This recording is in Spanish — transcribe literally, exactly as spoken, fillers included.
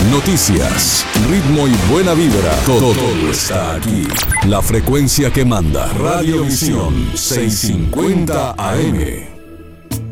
noticias, ritmo y buena vibra. Todo, todo está aquí. La frecuencia que manda. Radio Visión seiscientos cincuenta A M.